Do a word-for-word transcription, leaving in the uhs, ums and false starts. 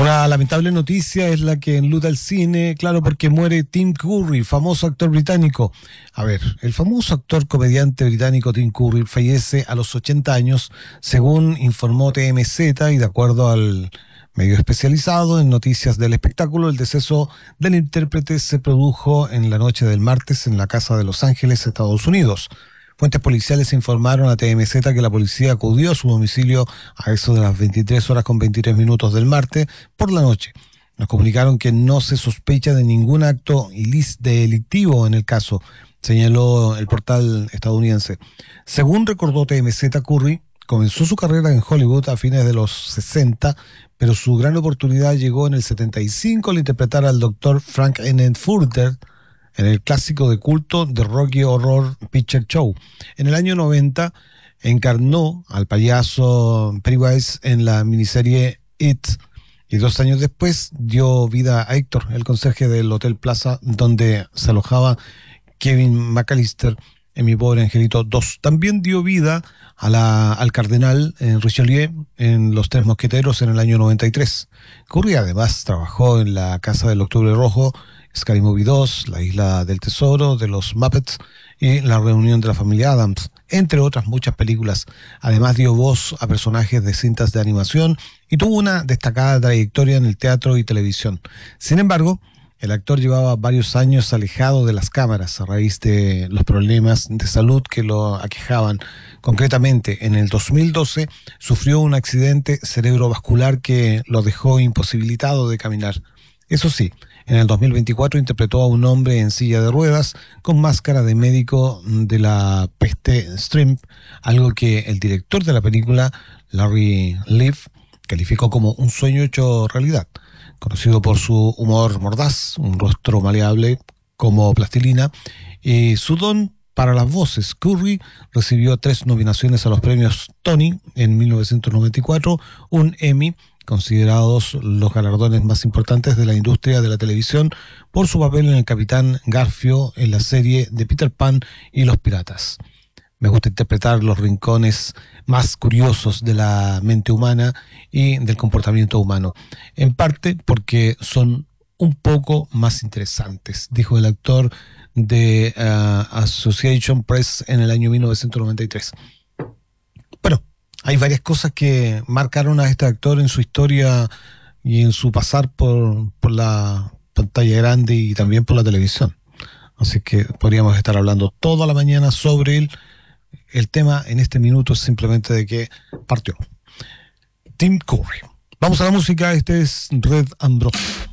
Una lamentable noticia es la que enluta el cine, claro, porque muere Tim Curry, famoso actor británico. A ver, el famoso actor comediante británico Tim Curry fallece a los ochenta años, según informó T M Z, y de acuerdo al medio especializado en noticias del espectáculo, el deceso del intérprete se produjo en la noche del martes en la casa de Los Ángeles, Estados Unidos. Fuentes policiales informaron a T M Z que la policía acudió a su domicilio a eso de las veintitrés horas con veintitrés minutos del martes por la noche. Nos comunicaron que no se sospecha de ningún acto delictivo en el caso, señaló el portal estadounidense. Según recordó T M Z, Curry comenzó su carrera en Hollywood a fines de los sesenta, pero su gran oportunidad llegó en el setenta y cinco al interpretar al doctor Frank Furter en el clásico de culto The Rocky Horror Picture Show. En el año noventa encarnó al payaso Pennywise en la miniserie It, y dos años después dio vida a Héctor, el conserje del Hotel Plaza, donde se alojaba Kevin McAllister en Mi Pobre Angelito dos. También dio vida a la, al cardenal en Richelieu en Los Tres Mosqueteros en el año noventa y tres. Curry además trabajó en La Casa del Octubre Rojo, Scary Movie dos, La Isla del Tesoro, de los Muppets y La Reunión de la Familia Addams, entre otras muchas películas. Además dio voz a personajes de cintas de animación y tuvo una destacada trayectoria en el teatro y televisión. Sin embargo, el actor llevaba varios años alejado de las cámaras a raíz de los problemas de salud que lo aquejaban. Concretamente, en el dos mil doce sufrió un accidente cerebrovascular que lo dejó imposibilitado de caminar. Eso sí, en el dos mil veinticuatro interpretó a un hombre en silla de ruedas con máscara de médico de la peste Shrimp, algo que el director de la película, Larry Leaf, calificó como un sueño hecho realidad. Conocido por su humor mordaz, un rostro maleable como plastilina y su don para las voces, Curry recibió tres nominaciones a los premios Tony en mil novecientos noventa y cuatro, un Emmy, considerados los galardones más importantes de la industria de la televisión, por su papel en el Capitán Garfio en la serie de Peter Pan y los Piratas. Me gusta interpretar los rincones más curiosos de la mente humana y del comportamiento humano, en parte porque son un poco más interesantes, dijo el actor de uh, Association Press en el año mil novecientos noventa y tres. Bueno, hay varias cosas que marcaron a este actor en su historia y en su pasar por, por la pantalla grande y también por la televisión. Así que podríamos estar hablando toda la mañana sobre él. El tema en este minuto es simplemente de que partió. Tim Curry. Vamos a la música, este es Red and Blue.